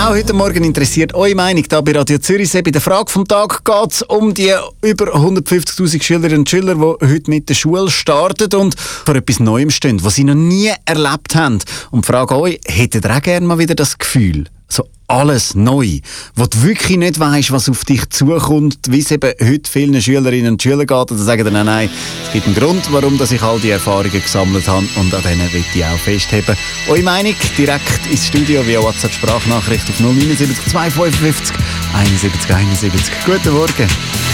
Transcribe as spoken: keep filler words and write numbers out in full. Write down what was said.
Auch heute Morgen interessiert eure Meinung hier bei Radio Zürichsee. Bei der Frage vom Tag geht es um die über hundertfünfzigtausend Schülerinnen und Schüler, die heute mit der Schule starten und vor etwas Neuem stehen, was sie noch nie erlebt haben. Und die Frage an euch, hättet ihr auch gerne mal wieder das Gefühl, so alles neu, wo du wirklich nicht weisst, was auf dich zukommt, wie es eben heute vielen Schülerinnen und Schülern geht, oder sagen dann, nein, nein, es gibt einen Grund, warum dass ich all die Erfahrungen gesammelt habe, und an denen will ich auch festheben. Eure Meinung direkt ins Studio via WhatsApp-Sprachnachricht auf null neun sieben zwei fünf fünf einundsiebzig einundsiebzig. Guten Morgen.